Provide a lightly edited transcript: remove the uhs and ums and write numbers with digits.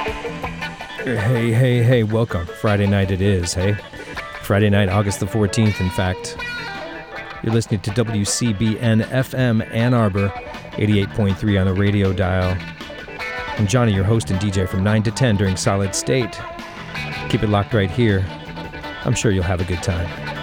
Hey, welcome. Friday night it is, hey? Friday night, August the 14th, in fact. You're listening to WCBN FM Ann Arbor, 88.3 on the radio dial. I'm Johnny, your host and DJ from 9 to 10 during Solid State. Keep it locked right here. I'm sure you'll have a good time.